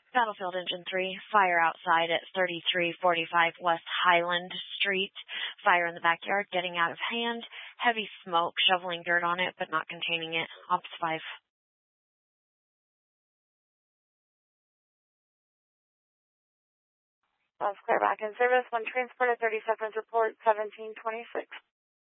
Battlefield Engine 3, fire outside at 3345 West Highland Street. Fire in the backyard, getting out of hand. Heavy smoke, shoveling dirt on it, but not containing it. Ops 5. That's clear back in service. One transport at 30 seconds, report 1726.